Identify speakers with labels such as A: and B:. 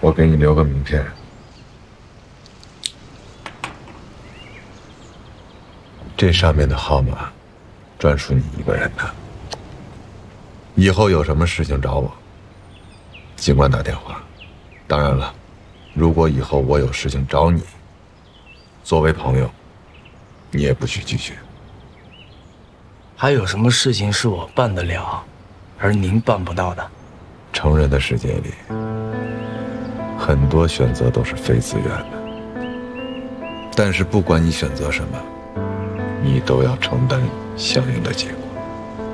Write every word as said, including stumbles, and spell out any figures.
A: 我给你留个名片，这上面的号码专属你一个人的。以后有什么事情找我，尽管打电话。当然了，如果以后我有事情找你，作为朋友，你也不许拒绝。
B: 还有什么事情是我办得了，而您办不到的？
A: 成人的世界里，很多选择都是非自愿的。但是不管你选择什么，你都要承担相应的结果。